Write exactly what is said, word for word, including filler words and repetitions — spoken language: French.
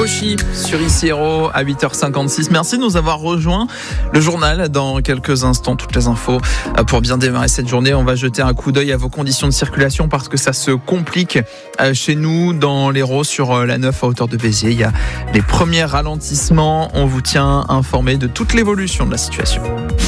Hiroshi sur I C Héros à huit heures cinquante-six. Merci de nous avoir rejoints. Le journal dans quelques instants, toutes les infos pour bien démarrer cette journée. On va jeter un coup d'œil à vos conditions de circulation parce que ça se complique chez nous dans l'Hérault sur la neuf à hauteur de Béziers. Il y a les premiers ralentissements. On vous tient informé de toute l'évolution de la situation.